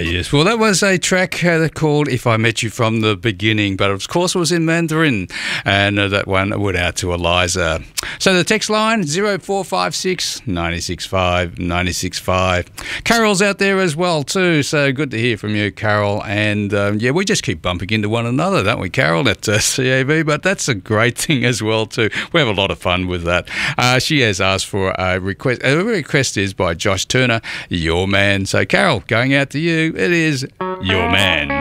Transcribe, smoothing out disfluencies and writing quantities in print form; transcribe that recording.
Yes. Well, that was a track called If I Met You From the Beginning, but of course it was in Mandarin, and that one went out to Eliza. So the text line, 0456 965 965. Carol's out there as well too, so good to hear from you, Carol. And yeah, we just keep bumping into one another, don't we, Carol, at CAB? But that's a great thing as well too. We have a lot of fun with that. She has asked for a request. The request is by Josh Turner, Your Man. So Carol, going out to you, it is Your Man.